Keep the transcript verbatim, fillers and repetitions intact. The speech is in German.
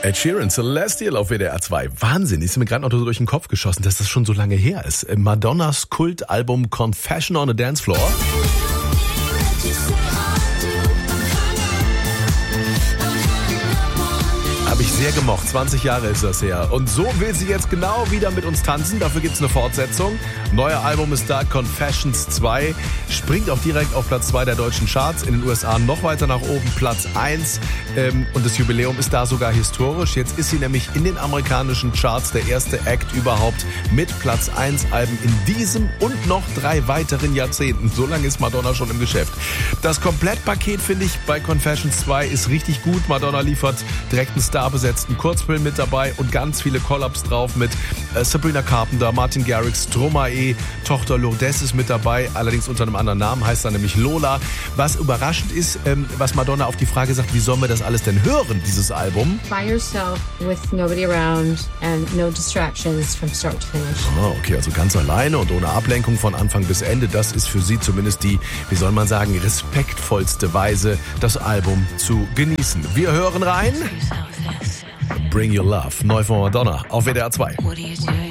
Ed Sheeran, Celestial auf W D R zwei. Wahnsinn, ist mir gerade noch so durch den Kopf geschossen, dass das schon so lange her ist. Madonnas Kultalbum Confession on a Dance Floor. Habe ich sehr gemocht. zwanzig Jahre ist das her. Und so will sie jetzt genau wieder mit uns tanzen. Dafür gibt's eine Fortsetzung. Neuer Album ist da, Confessions zwei. Springt auch direkt auf Platz zwei der deutschen Charts. In den U S A noch weiter nach oben, Platz eins. Und das Jubiläum ist da sogar historisch. Jetzt ist sie nämlich in den amerikanischen Charts der erste Act überhaupt mit Platz eins Alben in diesem und noch drei weiteren Jahrzehnten. So lange ist Madonna schon im Geschäft. Das Komplettpaket, finde ich, bei Confessions zwei ist richtig gut. Madonna liefert direkt einen Star besetzten Kurzfilm mit dabei und ganz viele Collabs drauf mit äh, Sabrina Carpenter, Martin Garrix, Stromae, Tochter Lourdes ist mit dabei, allerdings unter einem anderen Namen, heißt er nämlich Lola. Was überraschend ist, ähm, was Madonna auf die Frage sagt, wie sollen wir das alles denn hören, dieses Album? By yourself, with nobody around and no distractions from start to finish. Ah, okay, also ganz alleine und ohne Ablenkung von Anfang bis Ende. Das ist für sie zumindest die, wie soll man sagen, respektvollste Weise, das Album zu genießen. Wir hören rein. Bring Your Love, neu von Madonna auf W D R zwei.